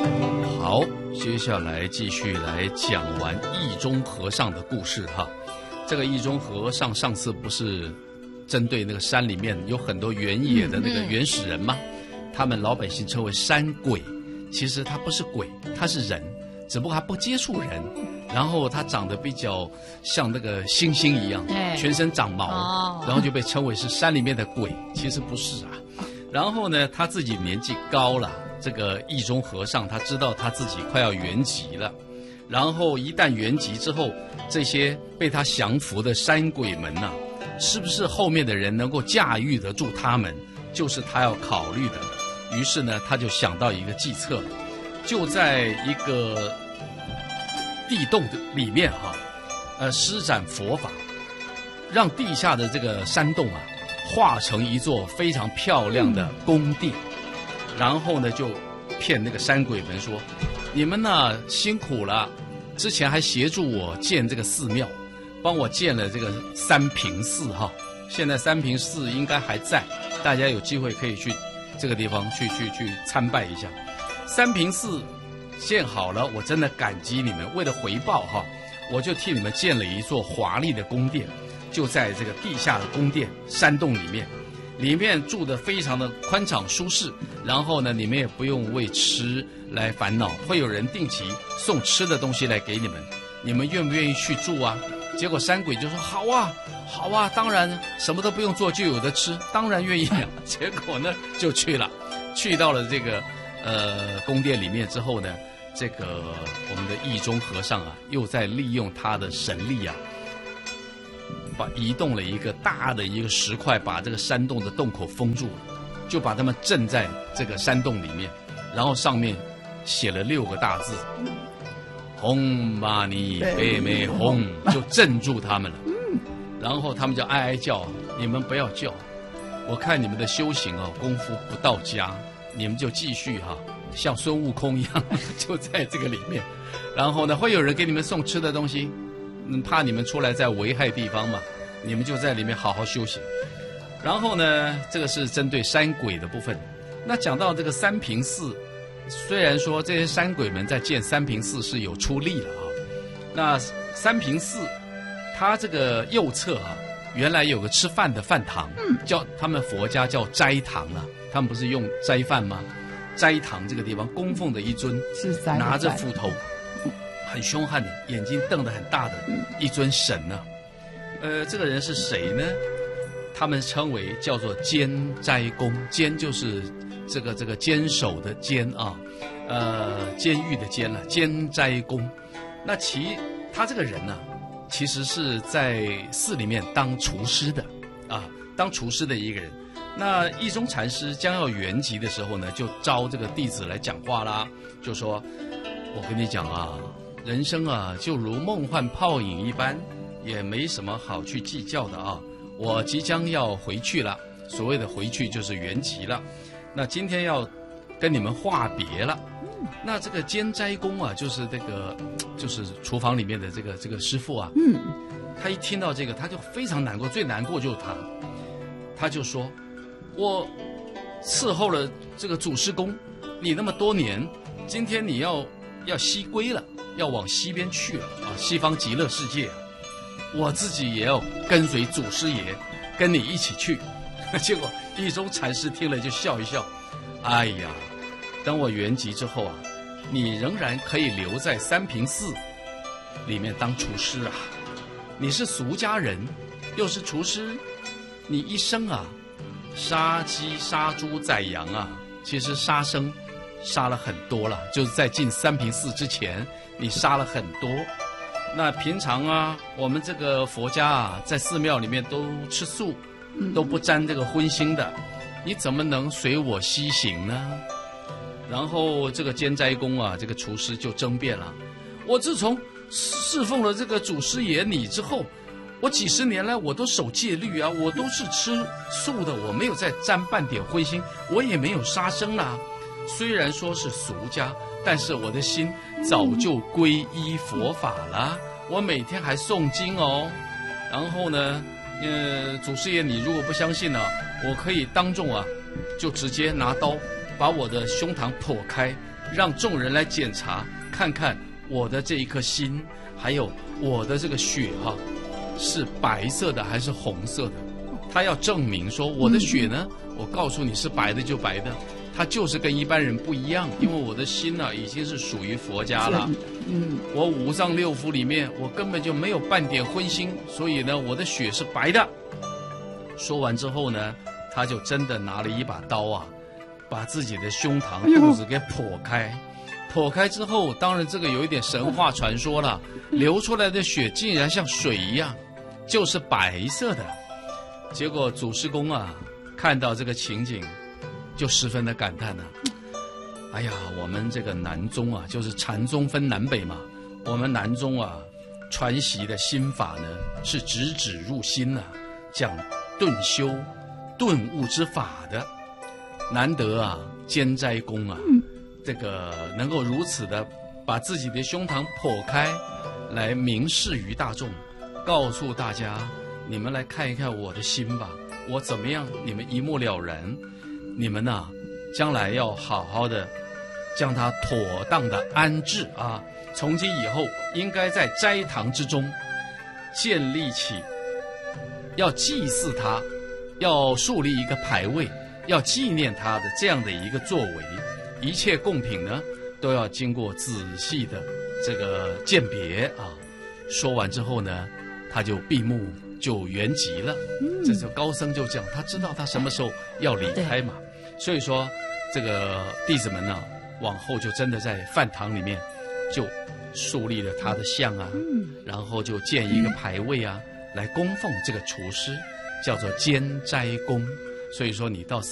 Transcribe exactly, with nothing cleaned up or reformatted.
好，接下来继续来讲完义中和尚的故事哈。这个义中和尚上次不是针对那个山里面有很多原野的那个原始人吗？他们老百姓称为山鬼，其实他不是鬼，他是人，只不过他不接触人，然后他长得比较像那个猩猩一样，全身长毛，然后就被称为是山里面的鬼，其实不是啊。然后呢，他自己年纪高了，这个义中和尚他知道他自己快要圆寂了，然后一旦圆寂之后，这些被他降服的山鬼们呐、啊，是不是后面的人能够驾驭得住他们，就是他要考虑的。于是呢，他就想到一个计策，就在一个地洞里面哈、啊，呃，施展佛法，让地下的这个山洞啊，化成一座非常漂亮的宫殿。然后呢，就骗那个山鬼们说：“你们呢辛苦了，之前还协助我建这个寺庙，帮我建了这个三平寺哈。现在三平寺应该还在，大家有机会可以去这个地方去去去参拜一下。三平寺建好了，我真的感激你们。为了回报哈，我就替你们建了一座华丽的宫殿，就在这个地下的宫殿山洞里面。”里面住得非常的宽敞舒适，然后呢，你们也不用为吃来烦恼，会有人定期送吃的东西来给你们，你们愿不愿意去住啊？结果山鬼就说好啊，好啊，当然什么都不用做就有的吃，当然愿意啊。结果呢，就去了，去到了这个呃宫殿里面之后呢，这个我们的义中和尚啊，又在利用他的神力啊。把移动了一个大的一个石块，把这个山洞的洞口封住了，就把他们镇在这个山洞里面，然后上面写了六个大字“吽嘛尼贝美吽”，就镇住他们了。然后他们就哀哀叫：“你们不要叫，我看你们的修行啊功夫不到家，你们就继续哈、啊，像孙悟空一样就在这个里面。然后呢，会有人给你们送吃的东西。”嗯，怕你们出来在危害地方嘛，你们就在里面好好修行。然后呢，这个是针对山鬼的部分。那讲到这个三平寺，虽然说这些山鬼们在建三平寺是有出力了啊，那三平寺它这个右侧啊，原来有个吃饭的饭堂，嗯，叫他们佛家叫斋堂啊，他们不是用斋饭吗？斋堂这个地方供奉的一尊是拿着斧头。很凶悍的，眼睛瞪得很大的一尊神呢、啊，呃，这个人是谁呢？他们称为叫做监斋公，监就是这个这个坚守的坚啊，呃，监狱的监了，监斋公。那其他这个人呢、啊，其实是在寺里面当厨师的啊，当厨师的一个人。那义中禅师将要圆寂的时候呢，就招这个弟子来讲话啦，就说：“我跟你讲啊。”人生啊，就如梦幻泡影一般，也没什么好去计较的啊。我即将要回去了，所谓的回去就是圆寂了。那今天要跟你们话别了。那这个监斋公啊，就是这个，就是厨房里面的这个这个师傅啊。嗯。他一听到这个，他就非常难过，最难过就是他。他就说：“我伺候了这个祖师公，你那么多年，今天你要要西归了。”要往西边去了啊，西方极乐世界、啊，我自己也要跟随祖师爷，跟你一起去。结果义中禅师听了就笑一笑，哎呀，等我圆寂之后啊，你仍然可以留在三平寺里面当厨师啊。你是俗家人，又是厨师，你一生啊，杀鸡杀猪宰羊啊，其实杀生杀了很多了，就是在进三平寺之前。你杀了很多，那平常啊，我们这个佛家啊，在寺庙里面都吃素，都不沾这个荤腥的，你怎么能随我西行呢？然后这个监斋公啊，这个厨师就争辩了：我自从侍奉了这个祖师爷你之后，我几十年来我都守戒律啊，我都是吃素的，我没有再沾半点荤腥，我也没有杀生啦。虽然说是俗家，但是我的心早就皈依佛法了，我每天还诵经哦。然后呢，呃，祖师爷你如果不相信呢、啊，我可以当众啊，就直接拿刀把我的胸膛剖开， 让众人来检查，看看我的这一颗心，还有我的这个血哈、啊，是白色的还是红色的。他要证明说我的血呢，嗯、我告诉你是白的就白的，它就是跟一般人不一样，因为我的心呢、啊、已经是属于佛家了。嗯，我五脏六腑里面我根本就没有半点荤腥，所以呢我的血是白的。说完之后呢，他就真的拿了一把刀啊，把自己的胸膛肚子给剖开。剖开之后，当然这个有一点神话传说了，流出来的血竟然像水一样，就是白色的。结果祖师公啊看到这个情景，就十分的感叹了、啊。哎呀，我们这个南宗啊，就是禅宗分南北嘛，我们南宗啊传习的心法呢，是直指入心呐、啊，讲顿修、顿悟之法的。难得啊，监斋公啊，这个能够如此的把自己的胸膛剖开，来明示于大众，告诉大家，你们来看一看我的心吧，我怎么样，你们一目了然。你们呐、啊，将来要好好的将它妥当的安置啊！从今以后，应该在斋堂之中建立起要祭祀他，要树立一个牌位，要纪念他的这样的一个作为。一切贡品呢，都要经过仔细的这个鉴别啊。说完之后呢，他就闭目就圆寂了。嗯、这就高僧就这样，他知道他什么时候要离开嘛。所以说，这个弟子们呢、啊，往后就真的在饭堂里面就树立了他的像啊，嗯、然后就建一个牌位啊，嗯、来供奉这个厨师，叫做监斋公。所以说，你到